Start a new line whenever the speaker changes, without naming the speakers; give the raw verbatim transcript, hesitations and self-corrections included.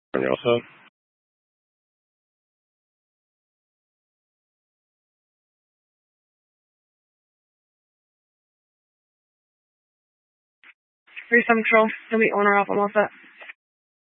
And you also?
Threesome control. You'll be owner off. I'm all set.